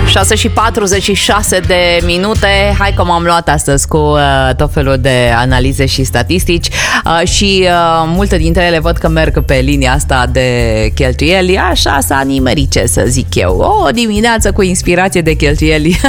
6:46 de minute. Hai că m-am luat astăzi cu tot felul de analize și statistici și multe dintre ele văd că merg pe linia asta de cheltuieli. Așa s-a nimerit, ce să zic eu. O dimineață cu inspirație de cheltuieli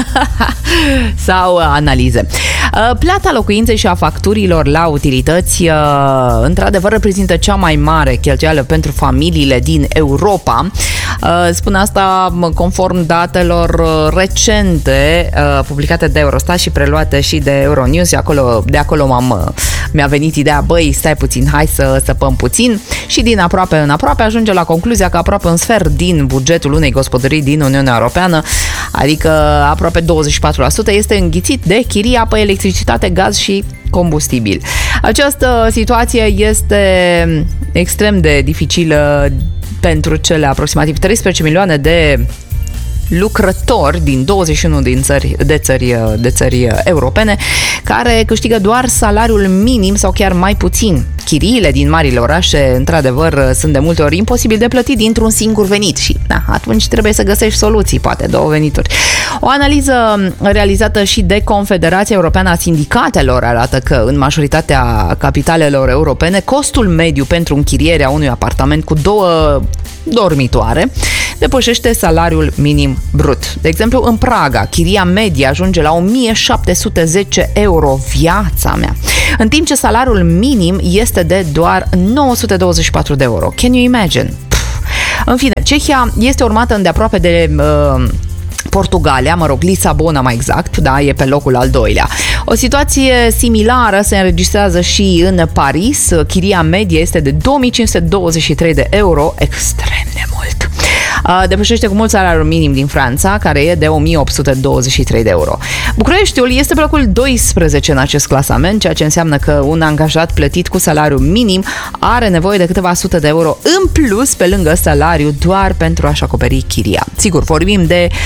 sau analize. Plata locuinței și a facturilor la utilități într-adevăr reprezintă cea mai mare cheltuială pentru familiile din Europa. Spun asta conform datelor recente publicate de Eurostat și preluate și de Euronews. De acolo mi-a venit ideea, băi, stai puțin, hai să săpăm puțin, și din aproape în aproape ajunge la concluzia că aproape un sfert din bugetul unei gospodării din Uniunea Europeană, adică aproape 24%, este înghițit de chiria pe electricitate, gaz și combustibil. Această situație este extrem de dificilă pentru cele aproximativ 13 milioane de lucrători din 21 de țări europene care câștigă doar salariul minim sau chiar mai puțin. Chiriile din marile orașe, într-adevăr, sunt de multe ori imposibil de plătit dintr-un singur venit și atunci trebuie să găsești soluții, poate două venituri. O analiză realizată și de Confederația Europeană a Sindicatelor arată că în majoritatea capitalelor europene costul mediu pentru închirierea unui apartament cu 2 dormitoare depășește salariul minim brut. De exemplu, în Praga, chiria medie ajunge la 1710 euro, viața mea, în timp ce salariul minim este de doar 924 de euro. Can you imagine? În fine, Cehia este urmată îndeaproape de Portugalia, Lisabona mai exact, da, e pe locul al doilea. O situație similară se înregistrează și în Paris. Chiria medie este de 2523 de euro, extrem de mult. Depășește cu mult salariul minim din Franța, care e de 1823 de euro. Bucureștiul este pe locul 12 în acest clasament, ceea ce înseamnă că un angajat plătit cu salariu minim are nevoie de câteva sute de euro în plus pe lângă salariu doar pentru a-și acoperi chiria. Sigur, vorbim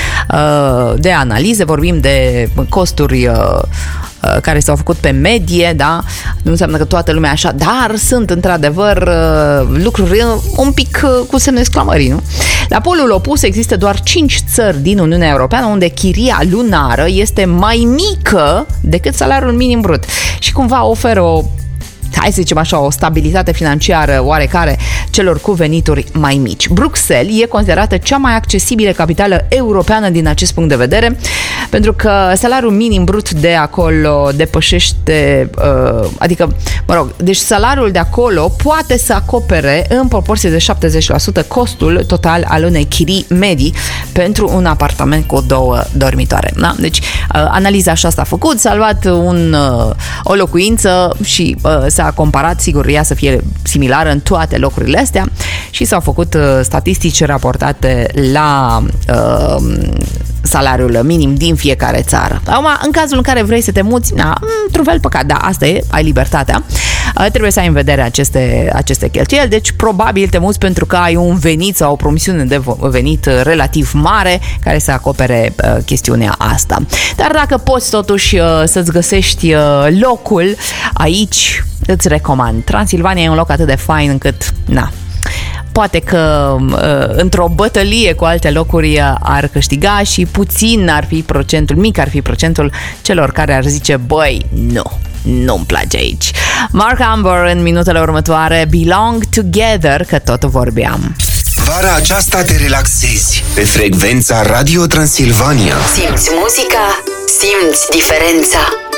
de analize, vorbim de costuri care s-au făcut pe medie, da? Nu înseamnă că toată lumea așa, dar sunt într-adevăr lucruri un pic cu semne exclamării, nu? La polul opus există doar 5 țări din Uniunea Europeană unde chiria lunară este mai mică decât salariul minim brut și cumva oferă hai să zicem așa, o stabilitate financiară oarecare celor cu venituri mai mici. Bruxelles e considerată cea mai accesibilă capitală europeană din acest punct de vedere, pentru că salariul minim brut de acolo depășește, deci salariul de acolo poate să acopere în proporție de 70% costul total al unei chirii medii pentru un apartament cu 2 dormitoare. Da? Deci, analiza așa s-a făcut, s-a luat o locuință și s-a comparat, sigur, ea să fie similară în toate locurile astea și s-au făcut statistici raportate la salariul minim din fiecare țară. Acum, în cazul în care vrei să te muți, într-un fel păcat, da, asta e, ai libertatea, trebuie să ai în vedere aceste cheltuieli, deci probabil te muți pentru că ai un venit sau o promisiune de venit relativ mare care să acopere chestiunea asta. Dar dacă poți totuși să-ți găsești locul aici, îți recomand. Transilvania e un loc atât de fain încât, poate că într-o bătălie cu alte locuri ar câștiga și mic ar fi procentul celor care ar zice, băi, nu-mi place aici. Mark Amber în minutele următoare, Belong Together, că tot vorbeam. Vara aceasta te relaxezi pe frecvența Radio Transilvania. Simți muzica, simți diferența.